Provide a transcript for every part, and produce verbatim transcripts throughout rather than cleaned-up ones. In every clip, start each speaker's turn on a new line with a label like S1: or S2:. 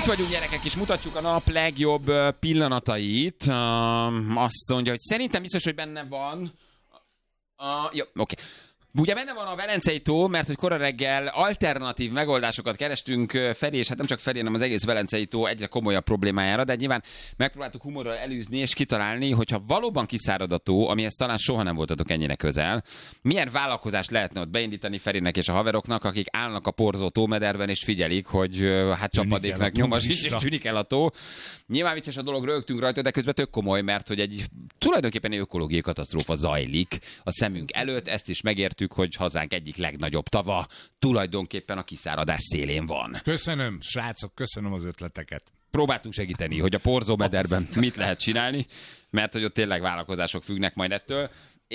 S1: Itt vagyunk, gyerekek, és mutatjuk a nap legjobb pillanatait. Uh, azt mondja, hogy szerintem biztos, hogy benne van... Uh, jó, oké. Okay. Ugye benne van a Velencei tó, mert hogy kora reggel alternatív megoldásokat kerestünk Feri, és hát nem csak Feri, hanem az egész Velencei tó egyre komolyabb problémájára, de nyilván megpróbáltuk humorral elűzni és kitalálni, hogyha valóban kiszárad a tó, amihez talán soha nem voltatok ennyire közel, milyen vállalkozást lehetne ott beindítani Ferinek és a haveroknak, akik állnak a porzó tómederben és figyelik, hogy hát csapadéknak nyomas is, és tűnik el a tó. Nyilván vicces a dolog, rögtünk rajta, de közben tök komoly, mert hogy egy tulajdonképpen egy ökológiai katasztrófa zajlik a szemünk előtt, ezt is megértük, hogy hazánk egyik legnagyobb tava tulajdonképpen a kiszáradás szélén van.
S2: Köszönöm, srácok, köszönöm az ötleteket.
S1: Próbáltunk segíteni, hogy a porzómederben mit lehet csinálni, mert hogy ott tényleg vállalkozások függnek majd ettől.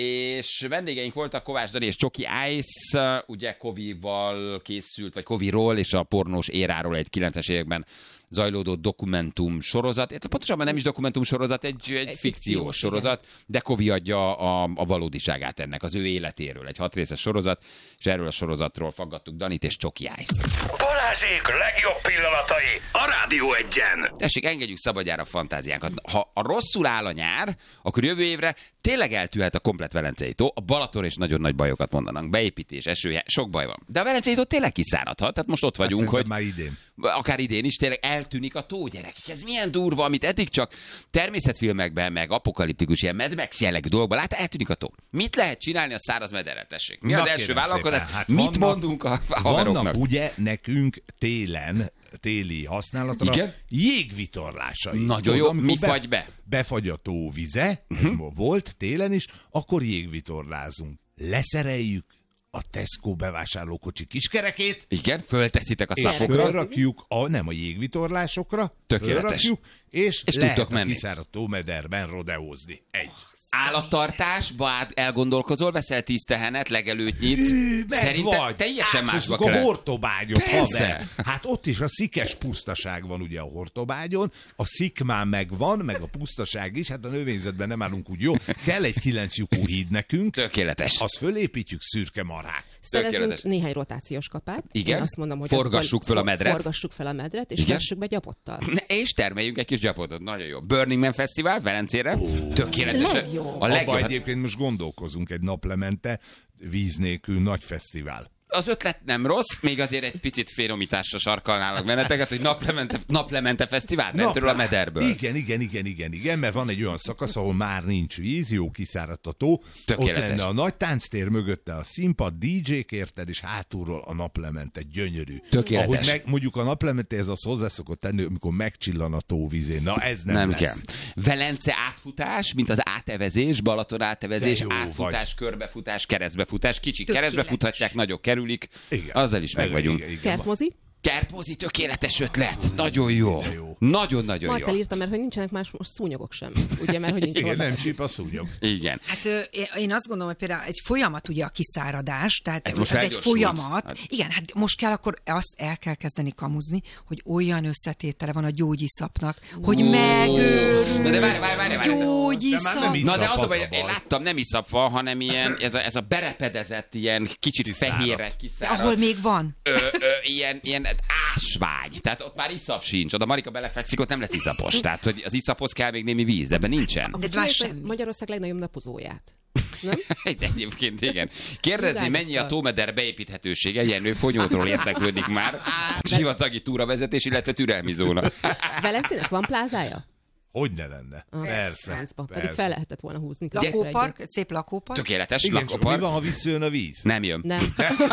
S1: És vendégeink voltak Kovács Dani és Csoki Ice, ugye Kovival készült, vagy Koviról és a pornós éráról egy kilencvenes években zajlódó dokumentum sorozat. Pontosabban nem is dokumentum sorozat, egy, egy, egy fikciós sorozat, de Kovi adja a, a valódiságát ennek, az ő életéről. Egy hatrészes sorozat, és erről a sorozatról faggattuk Danit és Csoki Ice.
S3: Balázsék legjobb pillanatai a Rádió Egyen.
S1: Tessék, engedjük szabadjára a fantáziánkat. Ha a rosszul áll a nyár, akkor jövő évre tényleg eltűnhet a komplet Velencei tó. A Balaton is nagyon nagy bajokat mondanak. Beépítés, eső, sok baj van. De a Velencei tó tényleg kiszáradhat. Tehát most ott vagyunk,
S2: hát
S1: hogy
S2: már idén.
S1: Akár idén is tényleg eltűnik a tó, gyerekek. Ez milyen durva, amit eddig csak természetfilmekben, meg apokaliptikus ilyen Mad Max jellegű dolgokban lát, eltűnik a tó. Mit lehet csinálni a száraz mederrel, tessék? Mi az
S2: Na,
S1: első vállalkozás?
S2: Hát
S1: Mit
S2: vannak,
S1: mondunk a haveroknak?
S2: Vannak ugye nekünk télen, téli használatra
S1: Igen?
S2: jégvitorlásai.
S1: Nagyon jó, mi fagy be?
S2: Befagy a tó vize, uh-huh. volt télen is, akkor jégvitorlázunk. Leszereljük a Tesco bevásárlókocsi kiskerekét.
S1: Igen, fölteszitek a
S2: és
S1: szapokra.
S2: fölrakjuk, a, nem a jégvitorlásokra,
S1: tökéletes.
S2: Fölrakjuk, és,
S1: és
S2: lehet
S1: tudtok
S2: a
S1: menni.
S2: kiszáradt tómederben rodeózni. Egy.
S1: Állattartásba elgondolkozol, veszel tíz tehenet, legelőt nyitsz. Szerintem teljesen másba
S2: kell.
S1: kell.
S2: A Hortobágyot,
S1: Persze.
S2: haver. Hát ott is a szikes pusztaság van ugye a Hortobágyon, a szikmán megvan, meg a pusztaság is, hát a növényzetben nem állunk úgy jó. Kell egy kilenc lyukú híd nekünk.
S1: Tökéletes.
S2: Azt fölépítjük szürke marák.
S4: Szerezünk néhány rotációs kapát.
S1: Igen.
S4: Én azt mondom, hogy
S1: forgassuk fel a medret.
S4: Forgassuk fel a medret, és
S1: Igen?
S4: vessük be gyapottal.
S1: És termeljünk egy kis gyapotot. Nagyon jó. Burning Man Fesztivál Velencére. Oh. Tökéletes.
S4: Legjobb.
S1: A legjobb.
S2: Abba egyébként most gondolkozunk, egy naplemente víz nélkül nagy fesztivál.
S1: Az ötlet nem rossz, még azért egy picit fénomításra sarkalnálak benneteket, hogy naplemente, naplemente fesztivál bentről a mederből.
S2: Igen, igen, igen, igen, igen, mert van egy olyan szakasz, ahol már nincs víz, jó kiszáradt a tó.
S1: Tökéletes.
S2: Ott lenne a nagy tánctér, mögötte a színpad, dé dzsék érted, és hátulról a naplemente, gyönyörű.
S1: Tökéletes.
S2: Ahogy meg, mondjuk a naplemente ez az hozzá szokott tenni, amikor megcsillan a tóvízén. Na ez nem,
S1: Nem
S2: lesz.
S1: kell. Velence átfutás, mint az átevezés, Balaton átevezés, átfutás, vagy. Körbefutás, keresztbefutás. Kicsik
S4: Tökéletes.
S1: keresztbefutás, nagyok kerülik.
S2: Igen.
S1: Azzal is meg
S2: Igen,
S1: vagyunk.
S2: igen, igen.
S4: Kertmozi?
S1: Kertmozi, tökéletes ötlet. Nagyon jó.
S2: jó.
S1: Nagyon-nagyon
S4: Marcel
S1: jó.
S4: írta, mert hogy nincsenek más most szúnyogok sem. Ugye, mert hogy nincs
S2: Igen,
S4: oldal.
S2: nem csíp a szúnyog.
S1: Igen.
S5: Hát ö, én azt gondolom, hogy például egy folyamat ugye a kiszáradás, tehát
S1: Ez
S5: ez,
S1: most
S5: ez egy
S1: felgyorsult.
S5: folyamat.
S1: Hát.
S5: Igen, hát most kell akkor azt el kell kezdeni kamuzni, hogy olyan összetétele van a gyógyiszapnak, hogy megőrül.
S1: Na de várj, várj, várj, várj.
S5: Gyógyiszap.
S2: De már nem
S1: Na de
S2: iszap,
S1: az a
S2: az
S1: baj,
S2: a baj.
S1: én láttam, nem iszap van, hanem ilyen, ez a, ez a berepedezett, ilyen kicsit fehérre kiszáradt.
S5: Ahol még van.
S1: Ö, ö, ilyen, ilyen ásvány. Tehát ott már iszap sincs. Oda Marika belefekszik, ott nem lesz iszapos. Tehát, hogy az iszaphoz kell még némi víz, de ebben nincsen.
S4: Akkor
S5: De már
S4: csináljuk
S5: semmi.
S4: Magyarország legnagyobb napozóját. Nem?
S1: Egyébként igen. Kérdezni,
S4: Vizágyokkal.
S1: mennyi a tómeder beépíthetősége, Jenő Fonyódról érdeklődik már. Sivatagi túravezetés, illetve türelmi zóna.
S4: Velencének van plázája?
S2: Hogy ne lenne?
S4: Ah,
S2: Persze.
S4: francba. Pedig
S2: persze.
S4: fel lehetett volna húzni. középre
S5: Lakópark,
S4: egyet.
S5: szép lakópark.
S1: Tökéletes,
S2: Igen, csak mi
S1: lakópark.
S2: van, ha visszajön a víz?
S1: Nem jön.
S4: Nem.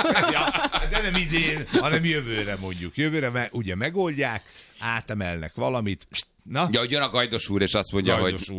S2: Ja, de nem idén, hanem jövőre mondjuk. Jövőre me, ugye megoldják, átemelnek valamit. Na,
S1: Ja, hogy jön a Gajdos úr, és azt mondja,
S2: Gajdos
S1: hogy
S2: úr.